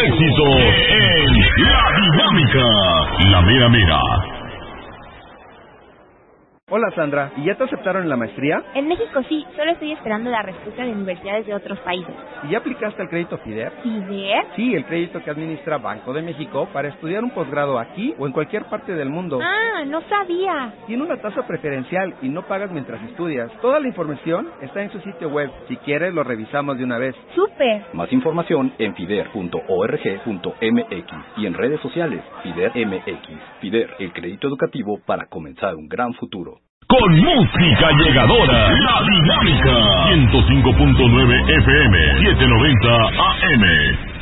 éxitos en La Dinámica, la mera mera. Hola Sandra, ¿y ya te aceptaron en la maestría? En México sí, solo estoy esperando la respuesta de universidades de otros países. ¿Y ya aplicaste al crédito FIDER? ¿FIDER? Sí, el crédito que administra Banco de México para estudiar un posgrado aquí o en cualquier parte del mundo. Ah, no sabía. Tiene una tasa preferencial y no pagas mientras estudias. Toda la información está en su sitio web. Si quieres, lo revisamos de una vez. ¡Súper! Más información en fider.org.mx y en redes sociales FIDER MX. FIDER, el crédito educativo para comenzar un gran futuro. Con música llegadora, La Dinámica, 105.9 FM, 790 AM.